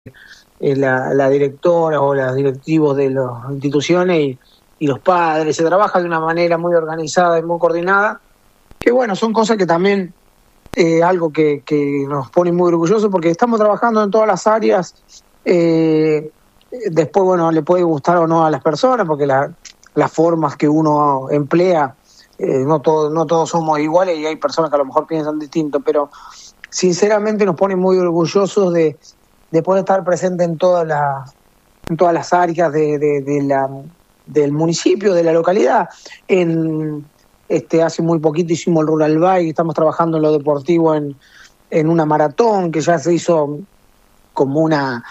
la directora o los directivos de las instituciones y los padres. Se trabaja de una manera muy organizada y muy coordinada, que bueno, son cosas que también algo que nos pone muy orgullosos porque estamos trabajando en todas las áreas. Después, bueno, le puede gustar o no a las personas porque las formas que uno emplea, no todos somos iguales y hay personas que a lo mejor piensan distinto, pero sinceramente nos pone muy orgullosos de poder estar presente en todas las áreas del municipio, de la localidad. Hace muy poquito hicimos el Rural Bike, estamos trabajando en lo deportivo en una maratón que ya se hizo como la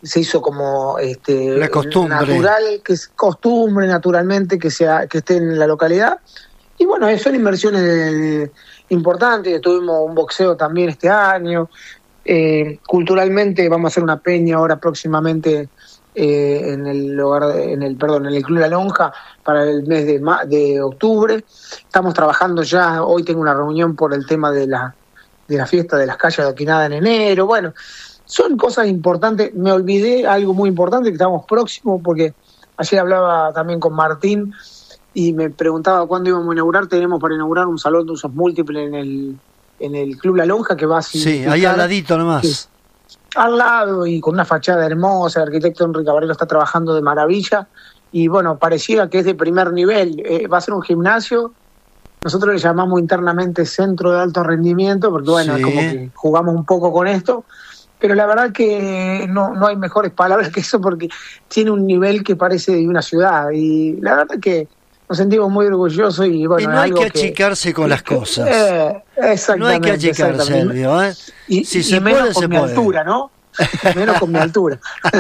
costumbre natural, que es costumbre naturalmente que esté en la localidad. Y bueno, son inversiones importantes. Tuvimos un boxeo también este año. Culturalmente vamos a hacer una peña ahora próximamente en el Club La Lonja para el mes de octubre. Estamos trabajando ya, hoy tengo una reunión por el tema de la fiesta de las calles de Oquinada en enero. Bueno, son cosas importantes. Me olvidé algo muy importante, que estamos próximos, porque ayer hablaba también con Martín y me preguntaba cuándo íbamos a inaugurar. Tenemos para inaugurar un salón de usos múltiples en el Club La Lonja, que va a sí, ahí al ladito nomás. Al lado y con una fachada hermosa. El arquitecto Enrique Varela está trabajando de maravilla y bueno, pareciera que es de primer nivel. Va a ser un gimnasio. Nosotros le llamamos internamente centro de alto rendimiento porque bueno, sí, es como que jugamos un poco con esto, pero la verdad que no hay mejores palabras que eso porque tiene un nivel que parece de una ciudad y la verdad que nos sentimos muy orgullosos y bueno, y no hay que achicarse con las cosas. Exactamente. No hay que achicarse, Elvio, ¿eh? Y se menos puede, con mi altura, ¿no? Menos con mi altura.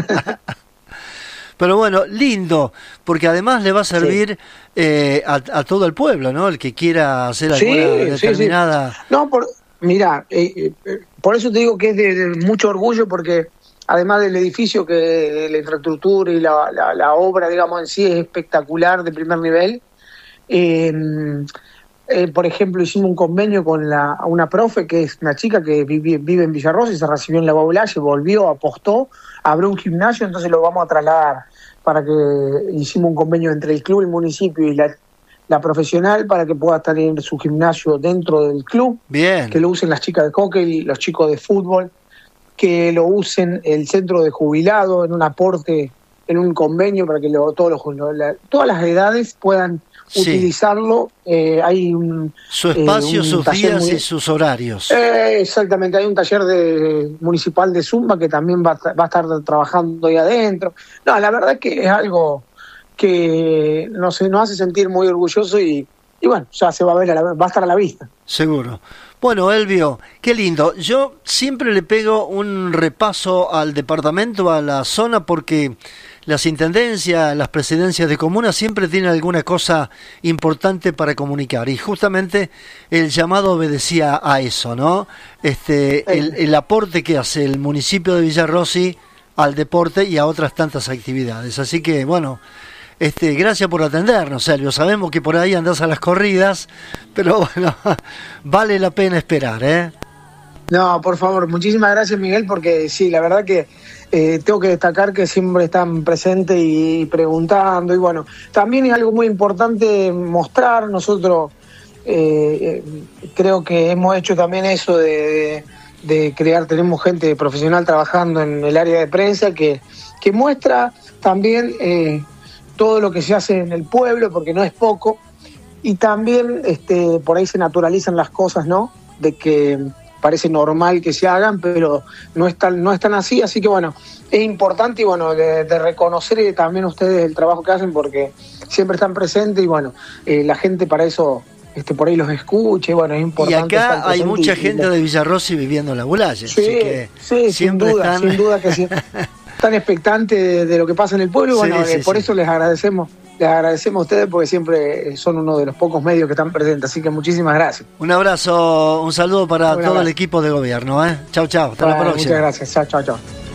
Pero bueno, lindo, porque además le va a servir a todo el pueblo, ¿no? El que quiera hacer alguna determinada... Sí. No, mirá, por eso te digo que es de mucho orgullo, porque además del edificio, que la infraestructura y la obra, digamos, en sí es espectacular, de primer nivel. Por ejemplo, hicimos un convenio con una profe, que es una chica que vive en Villarrosa y se recibió en la Baulalle, volvió, apostó, abrió un gimnasio, entonces lo vamos a trasladar para que hicimos un convenio entre el club, el municipio y la profesional para que pueda estar en su gimnasio dentro del club. Bien. Que lo usen las chicas de hockey, los chicos de fútbol, que lo usen el centro de jubilados en un aporte, en un convenio para que todas las edades puedan utilizarlo. Hay su espacio, sus días y sus horarios. Exactamente, hay un taller municipal de Zumba que también va a estar trabajando ahí adentro. No, la verdad que es algo que nos hace sentir muy orgullosos y bueno, ya se va a ver, va a estar a la vista. Seguro. Bueno, Elvio, qué lindo. Yo siempre le pego un repaso al departamento, a la zona, porque las intendencias, las presidencias de comunas siempre tienen alguna cosa importante para comunicar. Y justamente el llamado obedecía a eso, ¿no? El aporte que hace el municipio de Villarrossi al deporte y a otras tantas actividades. Así que, bueno... gracias por atendernos, Elvio. Sabemos que por ahí andás a las corridas, pero bueno, vale la pena esperar, ¿eh? No, por favor, muchísimas gracias, Miguel, porque sí, la verdad que tengo que destacar que siempre están presentes y preguntando, y bueno, también es algo muy importante mostrar. Nosotros creo que hemos hecho también eso de crear, tenemos gente profesional trabajando en el área de prensa que muestra también... todo lo que se hace en el pueblo, porque no es poco, y también por ahí se naturalizan las cosas, ¿no? De que parece normal que se hagan, pero no es tan así, así que bueno, es importante y bueno, de reconocer también ustedes el trabajo que hacen, porque siempre están presentes y bueno, la gente para eso por ahí los escucha y bueno, es importante. Y acá hay mucha gente de Villarrossi viviendo en la Baulalle, sí, así que sí, sin duda que sí. Tan expectante de lo que pasa en el pueblo, y bueno, por eso les agradecemos a ustedes, porque siempre son uno de los pocos medios que están presentes, así que muchísimas gracias. Un abrazo, un saludo para todo el equipo de gobierno, ¿eh? Chau, hasta la próxima. Muchas gracias, chao.